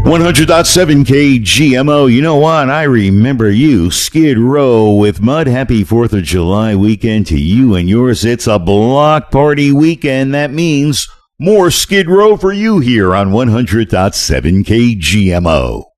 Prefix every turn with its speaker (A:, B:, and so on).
A: 100.7 KGMO. You know what? I remember you. Skid Row with Mud. Happy 4th of July weekend to you and yours. It's a block party weekend. That means more Skid Row for you here on 100.7 KGMO.